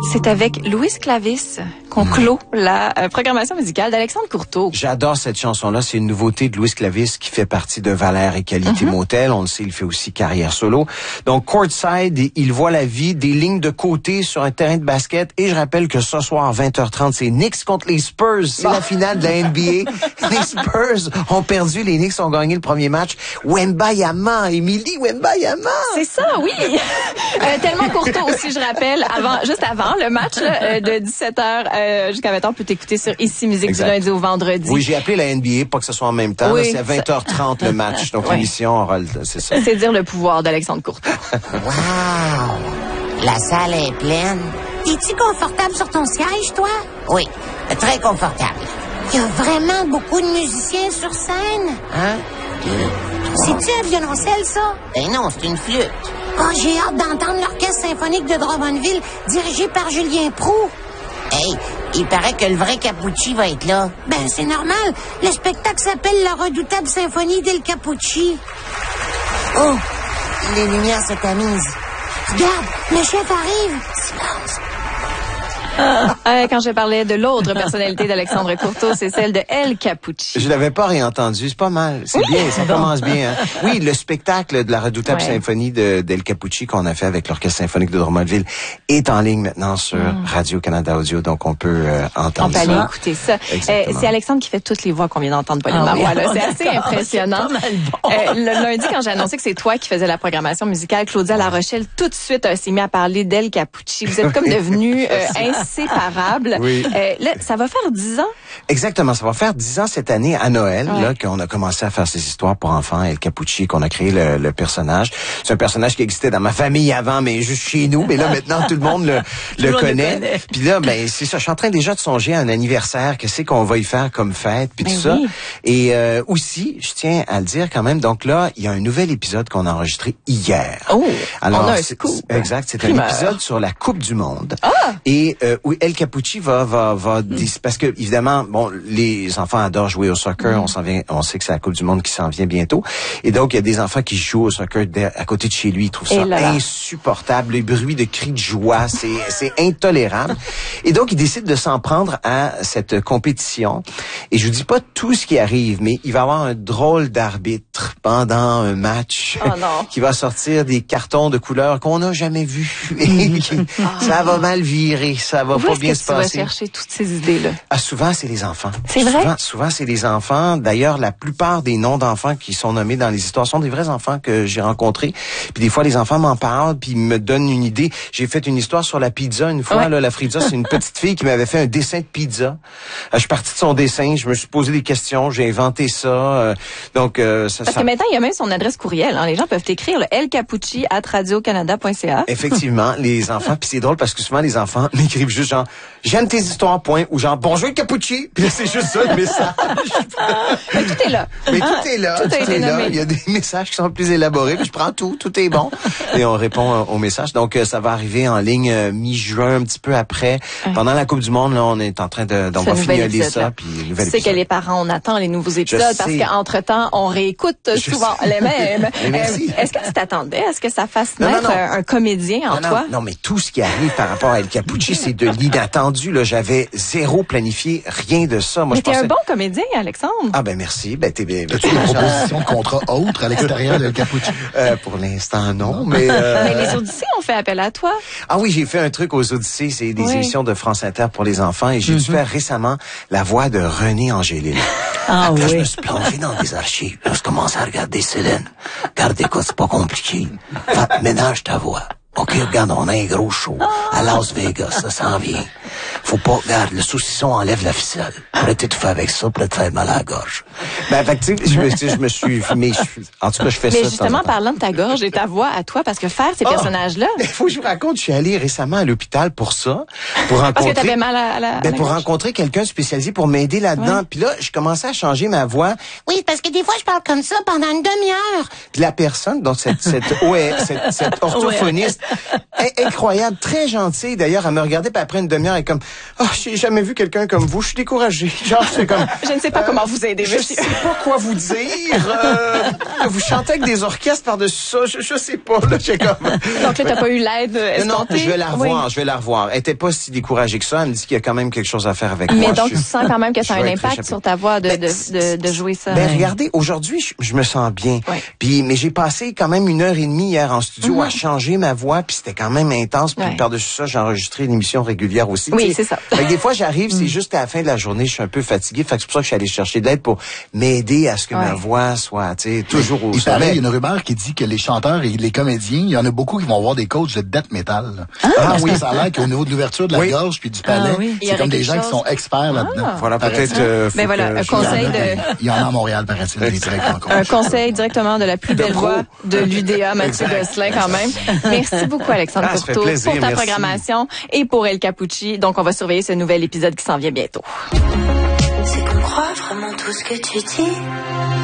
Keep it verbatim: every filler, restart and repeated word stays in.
C'est avec Louis Clavis qu'on clôt la euh, programmation musicale d'Alexandre Courteau. J'adore cette chanson-là. C'est une nouveauté de Louis Clavis qui fait partie de Valère et Qualité mm-hmm. Motel. On le sait, il fait aussi carrière solo. Donc, Courtside, il voit la vie des lignes de côté sur un terrain de basket. Et je rappelle que ce soir, vingt heures trente, c'est Knicks contre les Spurs. C'est oh. la finale de la N B A. Les Spurs ont perdu. Les Knicks ont gagné le premier match. Wembayama, Émilie Wembayama. C'est ça, oui. euh, tellement Courteau aussi, je rappelle, avant, juste avant le match là, euh, de dix-sept heures euh, jusqu'à vingt heures, peut t'écouter sur Ici Musique exact. Du lundi au vendredi. Oui, j'ai appelé la N B A, pas que ce soit en même temps. Oui, là, c'est à vingt heures trente le match. Donc, oui. l'émission aura, c'est ça. C'est dire le pouvoir d'Alexandre Courteau. Wow! La salle est pleine. Es-tu confortable sur ton siège, toi? Oui, très confortable. Il y a vraiment beaucoup de musiciens sur scène. Hein? C'est-tu un violoncelle, ça? Ben non, c'est une flûte. Oh, j'ai hâte d'entendre l'Orchestre symphonique de Drummondville, dirigé par Julien Proulx. Hey, il paraît que le vrai Capucci va être là. Ben, c'est normal. Le spectacle s'appelle La redoutable symphonie d'El Capucci. Oh, les lumières se tamisent. Regarde, le chef arrive. Silence. Euh, quand je parlais de l'autre personnalité d'Alexandre Courteau, c'est celle de El Capucci. Je l'avais pas réentendu, c'est pas mal. C'est oui, bien, ça commence bien. Hein? Oui, le spectacle de la redoutable ouais. symphonie de d'El Capucci qu'on a fait avec l'Orchestre symphonique de Drummondville est en ligne maintenant sur mm. Radio-Canada Audio, donc on peut euh, entendre ça. On peut aller écouter ça. Euh, c'est Alexandre qui fait toutes les voix qu'on vient d'entendre, Pauline ah, Marois. Oui, c'est assez impressionnant. Bon. Euh, le lundi, quand j'ai annoncé que c'est toi qui faisais la programmation musicale, Claudia La Rochelle, tout de suite euh, s'est mis à parler d'El Capucci. Vous êtes comme devenus euh, inséparable. Oui. Euh, là, ça va faire dix ans? Exactement. Ça va faire dix ans cette année à Noël, ouais. là, qu'on a commencé à faire ces histoires pour enfants, El Capucci, qu'on a créé le, le personnage. C'est un personnage qui existait dans ma famille avant, mais juste chez nous. Mais là, maintenant, tout le monde le, le connaît. connaît. Puis là, ben, c'est ça. Je suis en train déjà de songer à un anniversaire. Qu'est-ce qu'on va y faire comme fête, puis tout oui. ça. Et euh, aussi, je tiens à le dire quand même. Donc là, il y a un nouvel épisode qu'on a enregistré hier. Oh! Alors, on a un scoop. Exact. C'est un épisode sur la Coupe du Monde. Ah! Et euh, où El Capucci va va va mm. dis, parce que évidemment bon les enfants adorent jouer au soccer, mm. on s'en vient on sait que c'est la Coupe du Monde qui s'en vient bientôt et donc il y a des enfants qui jouent au soccer à côté de chez lui, ils trouvent ça insupportable, les bruits de cris de joie, c'est c'est intolérable. Et donc il décide de s'en prendre à cette compétition et je vous dis pas tout ce qui arrive, mais il va y avoir un drôle d'arbitre pendant un match oh non. qui va sortir des cartons de couleur qu'on n'a jamais vus et qui, ça va mal virer, ça va pas bien se passer. Tu vas chercher toutes ces idées-là? Ah, souvent, c'est les enfants. C'est vrai? Souvent, souvent, c'est les enfants. D'ailleurs, la plupart des noms d'enfants qui sont nommés dans les histoires sont des vrais enfants que j'ai rencontrés. Puis des fois, les enfants m'en parlent, puis ils me donnent une idée. J'ai fait une histoire sur la pizza une fois. Ouais. Là, la pizza, c'est une petite fille qui m'avait fait un dessin de pizza. Je suis parti de son dessin, je me suis posé des questions, j'ai inventé ça. Euh, donc, euh, ça, Parce ça... que maintenant, il y a même son adresse courriel. Hein. Les gens peuvent écrire le elcapucci arobase radio canada point c a. Effectivement, les enfants. Puis c'est drôle parce que souvent, les enfants m'écrivent juste genre « J'aime tes histoires, point » ou genre « Bonjour Capucci ». Puis là, c'est juste ça le message. Mais tout est là. Mais tout est là. Tout, tout est là. Il y a des messages qui sont plus élaborés. Puis je prends tout. Tout est bon. Et on répond euh, aux messages. Donc, euh, ça va arriver en ligne euh, mi-juin, un petit peu après. Ouais. Pendant la Coupe du Monde, là, on est en train de... Donc, on va fignoler ça. Puis, tu sais que les parents, on attend les nouveaux épisodes je parce qu'entre-temps, on réécoute je souvent sais. les mêmes. Merci. Euh, est-ce que tu t'attendais à ce que ça fasse naître non, non, non. Un, un comédien en non, toi? Non, non, mais tout ce qui arrive par rapport à El Capucci, c'est de l'inattendu. Là, j'avais zéro planifié, rien de ça. Moi, mais je t'es pensais... un bon comédien, Alexandre. Ah ben merci. Ben t'es bien. As-tu une proposition de contrat autre à l'extérieur d'El Capucci? Euh, pour l'instant, non. Mais, euh... mais les Odyssées ont fait appel à toi. Ah oui, j'ai fait un truc aux Odyssées. C'est des oui. émissions de France Inter pour les enfants et j'ai mm-hmm. dû faire récemment la voix de René Angélil. Ah Après, oui. je me suis plongé dans des archives. Là, je commence à regarder Céline. Regarde, écoute, c'est pas compliqué. Enfin, ménage ta voix. OK, regarde, on a un gros show à Las Vegas, ça s'en vient. Faut pas, regarde, le saucisson enlève la ficelle. Après, t'étouffer avec ça, puis te faire mal à la gorge. Ben, fait tu sais, je me, je me suis, mais je, en tout cas, je fais mais ça. Mais justement, parlant de ta gorge et ta voix à toi, parce que faire ces oh, personnages-là. Il faut que je vous raconte, je suis allé récemment à l'hôpital pour ça, pour rencontrer. Parce que t'avais mal à, à la, ben, à la pour gorge. rencontrer quelqu'un spécialisé pour m'aider là-dedans. Ouais. Puis là, je commençais à changer ma voix. Oui, parce que des fois, je parle comme ça pendant une demi-heure. Puis la personne, donc cette, cette, ouais, cette, cette orthophoniste, ouais. incroyable, très gentille. D'ailleurs, elle me regardait, puis après une demi-heure, elle est comme comme, oh, j'ai jamais vu quelqu'un comme vous, je suis découragé. Genre, c'est comme, je ne sais pas euh, comment vous aider, je monsieur. Je sais pas quoi vous dire. Euh, vous chantez avec des orchestres par-dessus ça, je, je sais pas, là, j'ai comme. Donc là, t'as pas eu l'aide escomptée? Non, je vais la revoir, oui. je vais la revoir. Elle était pas si découragée que ça, elle me dit qu'il y a quand même quelque chose à faire avec Mais moi. Mais donc, je, tu sens quand même que ça a un impact sur ta voix de, de, de, de jouer ça. Ben, regardez, aujourd'hui, je, je me sens bien. Ouais. Puis, mais j'ai passé quand même une heure et demie hier en studio mm-hmm. à changer ma voix, puis c'était quand même intense. Puis ouais. par-dessus ça, j'ai enregistré une émission régulière aussi. Oui, c'est ça. Fait que des fois, j'arrive, c'est juste à la fin de la journée, je suis un peu fatigué. Fait que c'est pour ça que je suis allé chercher de l'aide pour m'aider à ce que ouais. ma voix soit, tu sais, toujours au il sommet. paraît, il y a une rumeur qui dit que les chanteurs et les comédiens, il y en a beaucoup qui vont avoir des coachs de death metal. Ah, Parce oui. que ça a l'air qu'au niveau de l'ouverture de la oui. gorge puis du palais, ah, oui. c'est comme des gens chose. qui sont experts là-dedans. Ah. Voilà, peut-être... Euh, ben voilà, un conseil de... Il y en a à Montréal, paraît-il, des très grands coachs. Un conseil directement de la plus belle voix de l'U D A, Mathieu Gosselin, quand même. Merci beaucoup, Alexandre ah, Courteau, plaisir, pour ta merci. programmation et pour El Capucci. Donc, on va surveiller ce nouvel épisode qui s'en vient bientôt. C'est qu'on croit vraiment tout ce que tu dis.